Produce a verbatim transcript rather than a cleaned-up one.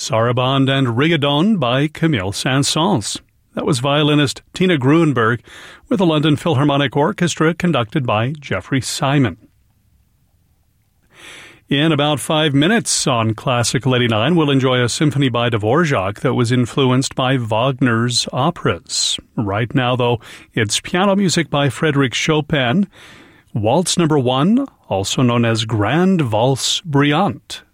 Sarabande and Rigodon by Camille Saint-Saëns. That was violinist Tina Gruenberg with the London Philharmonic Orchestra conducted by Jeffrey Simon. In about five minutes on Classical eighty-nine, we'll enjoy a symphony by Dvorak that was influenced by Wagner's operas. Right now, though, it's piano music by Frédéric Chopin, Waltz number one, also known as Grande Valse Brillante.